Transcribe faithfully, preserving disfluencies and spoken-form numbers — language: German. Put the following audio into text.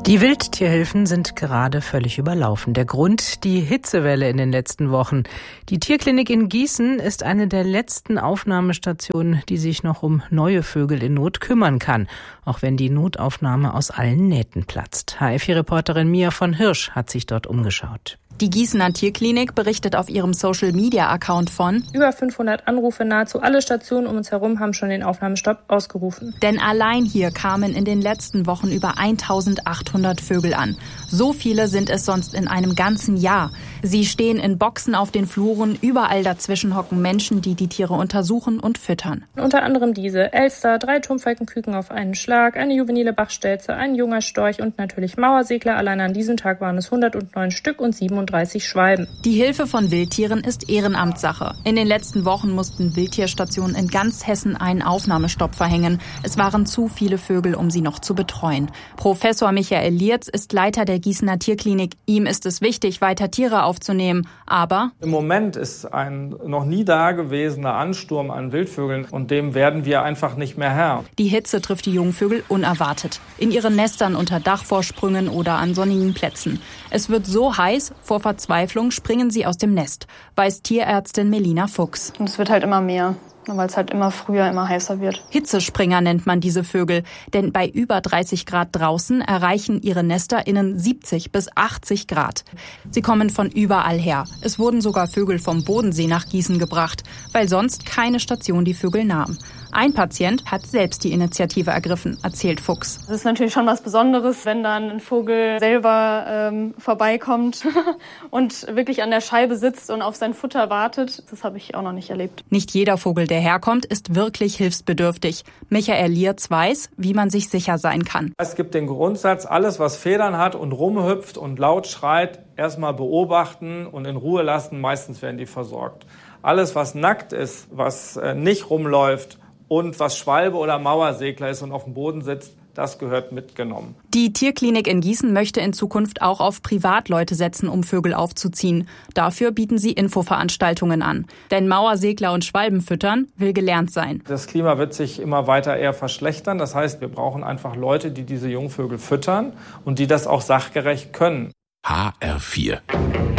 Die Wildtierhilfen sind gerade völlig überlaufen. Der Grund, die Hitzewelle in den letzten Wochen. Die Tierklinik in Gießen ist eine der letzten Aufnahmestationen, die sich noch um neue Vögel in Not kümmern kann, auch wenn die Notaufnahme aus allen Nähten platzt. H F vier-Reporterin Mia von Hirsch hat sich dort umgeschaut. Die Gießener Tierklinik berichtet auf ihrem Social-Media-Account von über fünfhundert Anrufe. Nahezu alle Stationen um uns herum haben schon den Aufnahmestopp ausgerufen. Denn allein hier kamen in den letzten Wochen über eintausendachthundert Vögel an. So viele sind es sonst in einem ganzen Jahr. Sie stehen in Boxen auf den Fluren. Überall dazwischen hocken Menschen, die die Tiere untersuchen und füttern. Unter anderem diese Elster, drei Turmfalkenküken auf einen Schlag, eine juvenile Bachstelze, ein junger Storch und natürlich Mauersegler. Allein an diesem Tag waren es hundertneun Stück und siebenunddreißig Schwalben. Die Hilfe von Wildtieren ist Ehrenamtssache. In den letzten Wochen mussten Wildtierstationen in ganz Hessen einen Aufnahmestopp verhängen. Es waren zu viele Vögel, um sie noch zu betreuen. Professor Michael Lierz ist Leiter der Gießener Tierklinik. Ihm ist es wichtig, weiter Tiere aufzunehmen. Aber im Moment ist ein noch nie dagewesener Ansturm an Wildvögeln und dem werden wir einfach nicht mehr Herr. Die Hitze trifft die Jungvögel unerwartet. In ihren Nestern unter Dachvorsprüngen oder an sonnigen Plätzen. Es wird so heiß, vor Verzweiflung springen sie aus dem Nest, weiß Tierärztin Melina Fuchs. Und es wird halt immer mehr, weil es halt immer früher, immer heißer wird. Hitzespringer nennt man diese Vögel, denn bei über dreißig Grad draußen erreichen ihre Nester innen siebzig bis achtzig Grad. Sie kommen von überall her. Es wurden sogar Vögel vom Bodensee nach Gießen gebracht, weil sonst keine Station die Vögel nahm. Ein Patient hat selbst die Initiative ergriffen, erzählt Fuchs. Es ist natürlich schon was Besonderes, wenn dann ein Vogel selber ähm, vorbeikommt und wirklich an der Scheibe sitzt und auf sein Futter wartet. Das habe ich auch noch nicht erlebt. Nicht jeder Vogel, der herkommt, ist wirklich hilfsbedürftig. Michael Lierz weiß, wie man sich sicher sein kann. Es gibt den Grundsatz, alles was Federn hat und rumhüpft und laut schreit, erstmal beobachten und in Ruhe lassen. Meistens werden die versorgt. Alles was nackt ist, was äh, nicht rumläuft, und was Schwalbe oder Mauersegler ist und auf dem Boden sitzt, das gehört mitgenommen. Die Tierklinik in Gießen möchte in Zukunft auch auf Privatleute setzen, um Vögel aufzuziehen. Dafür bieten sie Infoveranstaltungen an. Denn Mauersegler und Schwalben füttern will gelernt sein. Das Klima wird sich immer weiter eher verschlechtern. Das heißt, wir brauchen einfach Leute, die diese Jungvögel füttern und die das auch sachgerecht können. H R vier